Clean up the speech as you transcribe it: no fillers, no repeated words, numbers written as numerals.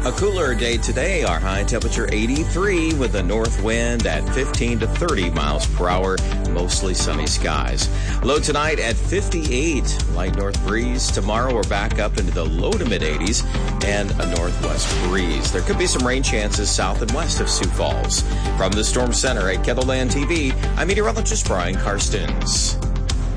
A cooler day today. Our high temperature 83 with a north wind at 15 to 30 miles per hour. Mostly sunny skies. Low tonight at 58. Light north breeze. Tomorrow we're back up into the low to mid 80s and a northwest breeze. There could be some rain chances south and west of Sioux Falls. From the Storm Center at Kettleland TV, I'm meteorologist Brian Karstens.